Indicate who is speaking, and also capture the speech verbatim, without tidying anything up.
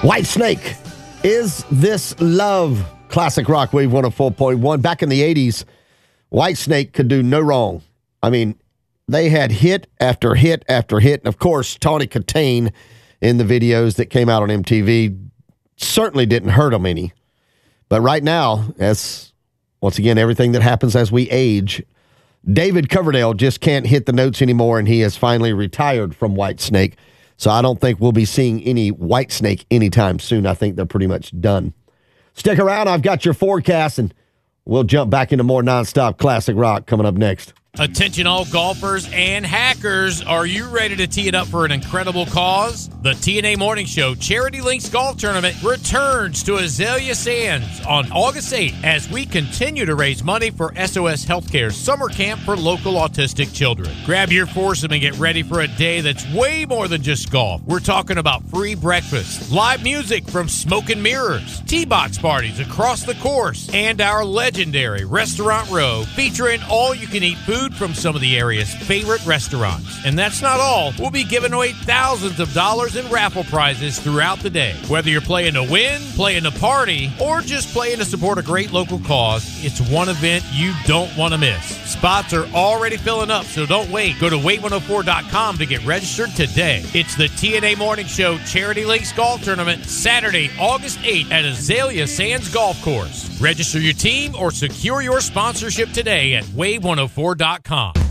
Speaker 1: Whitesnake, Is This Love? Classic Rock Wave one oh four point one. Back in the eighties, Whitesnake could do no wrong. I mean, they had hit after hit after hit. And, of course, Tawny Kitaen in the videos that came out on M T V certainly didn't hurt them any. But right now, as, once again, everything that happens as we age, David Coverdale just can't hit the notes anymore, and he has finally retired from Whitesnake. So I don't think we'll be seeing any Whitesnake anytime soon. I think they're pretty much done. Stick around. I've got your forecast, and we'll jump back into more nonstop classic rock coming up next.
Speaker 2: Attention all golfers and hackers, are you ready to tee it up for an incredible cause? The T N A Morning Show Charity Links Golf Tournament returns to Azalea Sands on August eighth as we continue to raise money for S O S Healthcare's summer camp for local autistic children. Grab your foursome and get ready for a day that's way more than just golf. We're talking about free breakfast, live music from Smoke and Mirrors, tee box parties across the course, and our legendary Restaurant Row featuring all-you-can-eat food from some of the area's favorite restaurants. And that's not all. We'll be giving away thousands of dollars in raffle prizes throughout the day. Whether you're playing to win, playing to party, or just playing to support a great local cause, it's one event you don't want to miss. Spots are already filling up, so don't wait. Go to wait one oh four dot com to get registered today. It's the T N A Morning Show Charity Links Golf Tournament, Saturday, August eighth at Azalea Sands Golf Course. Register your team or secure your sponsorship today at wave one oh four dot com.